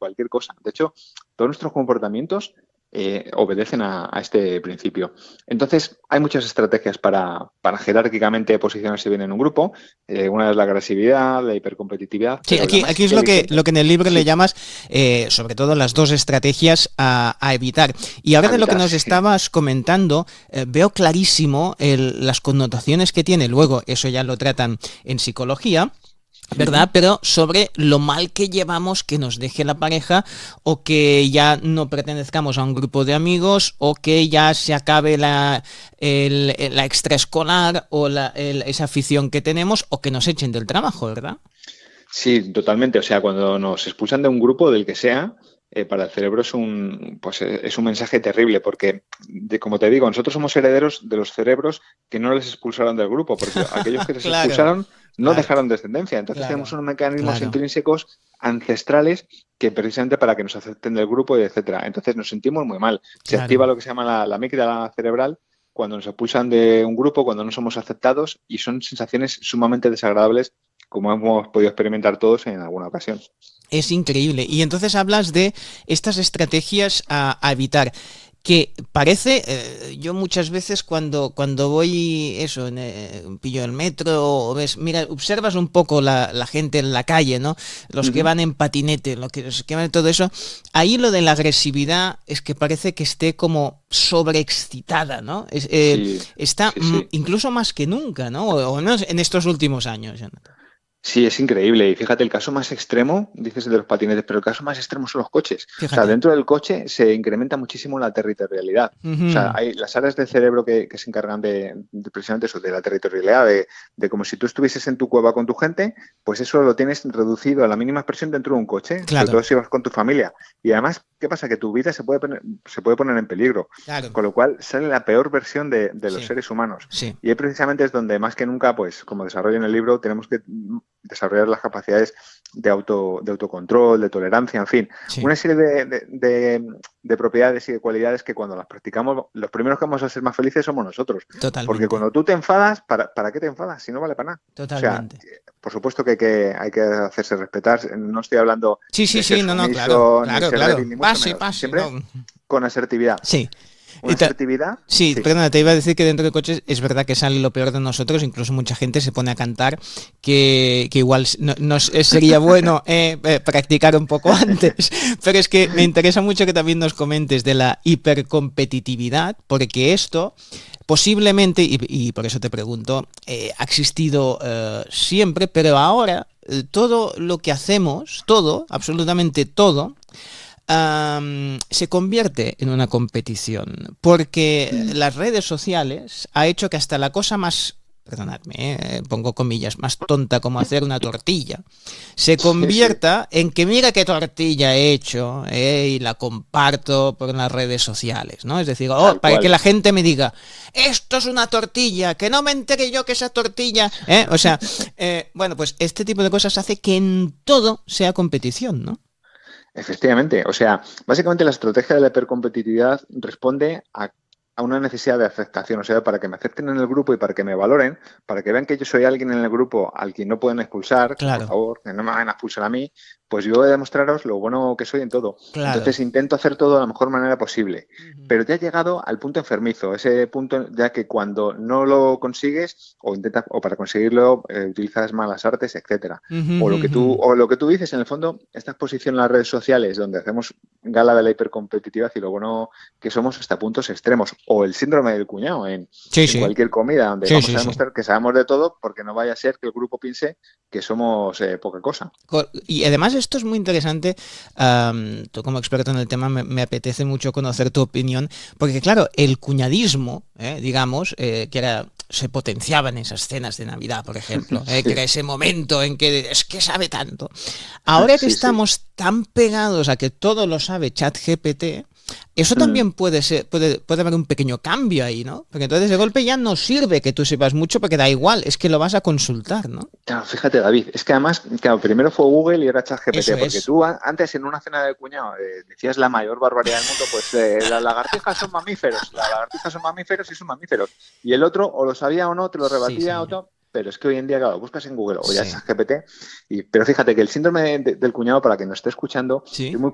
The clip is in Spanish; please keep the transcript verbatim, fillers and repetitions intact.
cualquier cosa. De hecho, todos nuestros comportamientos eh, obedecen a, a este principio. Entonces, hay muchas estrategias para, para jerárquicamente posicionarse bien en un grupo. Eh, una es la agresividad, la hipercompetitividad, Sí, pero la aquí, más aquí es lo que, inteligente, lo que en el libro le sí, llamas, eh, sobre todo, las dos estrategias a, a evitar. Y ahora de lo que habitar, nos sí. estabas comentando, eh, veo clarísimo el- las connotaciones que tiene, luego eso ya lo tratan en psicología, Ujú. ¿verdad? Pero sobre lo mal que llevamos que nos deje la pareja o que ya no pertenezcamos a un grupo de amigos o que ya se acabe la, el- la extraescolar o la, el- esa afición que tenemos o que nos echen del trabajo, ¿verdad? Sí, totalmente. O sea, cuando nos expulsan de un grupo, del que sea, eh, para el cerebro es un, pues, eh, es un mensaje terrible, porque, de, como te digo, nosotros somos herederos de los cerebros que no les expulsaron del grupo, porque aquellos que les Claro, expulsaron no claro, dejaron descendencia. Entonces tenemos claro, unos mecanismos claro. intrínsecos ancestrales que precisamente para que nos acepten del grupo y etcétera. Entonces nos sentimos muy mal. Se Claro. activa lo que se llama la, la amígdala cerebral cuando nos expulsan de un grupo, cuando no somos aceptados, y son sensaciones sumamente desagradables como hemos podido experimentar todos en alguna ocasión. Es increíble. Y entonces hablas de estas estrategias a, a evitar. Que parece, eh, yo muchas veces cuando, cuando voy, eso, en, eh, pillo el metro, o ves, mira, observas un poco la, la gente en la calle, ¿no? Los que Ujú. van en patinete, los que, los que van en todo eso. Ahí lo de la agresividad es que parece que esté como sobreexcitada, ¿no? Es, eh, Sí, está sí, mm, sí. incluso más que nunca, ¿no? O, o al menos en estos últimos años, Jonathan. Sí, es increíble. Y fíjate, el caso más extremo, dices de los patinetes, pero el caso más extremo son los coches. O sea, Fíjate. dentro del coche se incrementa muchísimo la territorialidad. O sea, Ujú. hay las áreas del cerebro que, que se encargan de, de precisamente eso, de la territorialidad, de, de como si tú estuvieses en tu cueva con tu gente, pues eso lo tienes reducido a la mínima expresión dentro de un coche, sobre Claro, todo si vas con tu familia. Y además, ¿qué pasa? Que tu vida se puede poner, se puede poner en peligro. claro. Con lo cual sale la peor versión de, de los Sí, seres humanos. sí. Y ahí precisamente es donde más que nunca, pues como desarrollo en el libro, tenemos que desarrollar las capacidades de, auto, de autocontrol, de tolerancia, en fin, Sí, una serie de, de, de, de propiedades y de cualidades que cuando las practicamos, los primeros que vamos a ser más felices somos nosotros. Porque totalmente, cuando tú te enfadas, ¿para, ¿para qué te enfadas? Si no vale para nada. O sea, totalmente. por supuesto que hay, que hay que hacerse respetar. No estoy hablando Sí, sí, de ser sí, no, no, claro, sumiso, ni claro, ser débil, claro. ni mucho Pase, menos. pase, Siempre no. con asertividad. Sí. Una Y ta- asertividad, sí, sí. perdona, te iba a decir que dentro de coches es verdad que sale lo peor de nosotros, incluso mucha gente se pone a cantar que, que igual no, no es- sería bueno eh, eh, practicar un poco antes, pero es que me interesa mucho que también nos comentes de la hipercompetitividad, porque esto posiblemente, y, y por eso te pregunto, eh, ha existido eh, siempre, pero ahora eh, todo lo que hacemos, todo, absolutamente todo, um, se convierte en una competición, porque Mm. las redes sociales ha hecho que hasta la cosa más, perdonadme, eh, pongo comillas, más tonta como hacer una tortilla, se Sí, sí. convierta en que mira qué tortilla he hecho eh, y la comparto por las redes sociales, ¿no? Es decir, oh, Tal para que cual. la gente me diga, esto es una tortilla, que no me entere yo que esa tortilla, ¿eh? O sea, eh, bueno, pues este tipo de cosas hace que en todo sea competición, ¿no? Efectivamente, o sea, básicamente la estrategia de la hipercompetitividad responde a, a una necesidad de aceptación, o sea, para que me acepten en el grupo y para que me valoren, para que vean que yo soy alguien en el grupo al que no pueden expulsar, que por Claro, favor, que no me van a expulsar a mí, pues yo voy a demostraros lo bueno que soy en todo. claro. Entonces intento hacer todo de la mejor manera posible, Ujú. pero te has llegado al punto enfermizo, ese punto ya que cuando no lo consigues o intentas o para conseguirlo eh, utilizas malas artes, etcétera. Ujú, O lo que tú, ujú. o lo que tú dices, en el fondo, esta exposición en las redes sociales, donde hacemos gala de la hipercompetitividad y lo bueno que somos hasta puntos extremos, o el síndrome del cuñado en, Sí, en sí, cualquier comida, donde sí, vamos sí, a sí. demostrar que sabemos de todo, porque no vaya a ser que el grupo piense que somos eh, poca cosa. Co- Y además esto es muy interesante, am, tú como experto en el tema me, me apetece mucho conocer tu opinión, porque claro, el cuñadismo, eh, digamos, eh, que era, se potenciaba en esas cenas de Navidad, por ejemplo, eh, que Sí, era ese momento en que es que sabe tanto. Ahora que sí, sí. estamos tan pegados a que todo lo sabe ChatGPT, eso Mm. también puede ser, puede, puede haber un pequeño cambio ahí, ¿no? Porque entonces de golpe ya no sirve que tú sepas mucho porque da igual, es que lo vas a consultar, ¿no? Claro, fíjate, David, es que además, claro, primero fue Google y ahora Eso ChatGPT, porque es. tú a- antes en una cena de cuñado eh, decías la mayor barbaridad del mundo, pues eh, las lagartijas son mamíferos, las lagartijas son mamíferos y son mamíferos. Y el otro, o lo sabía o no, te lo Sí, rebatía o señor. no, pero es que hoy en día, claro, buscas en Google o ya Sí. ChatGPT, y, pero fíjate que el síndrome de- del cuñado, para quien nos esté escuchando, es Sí. muy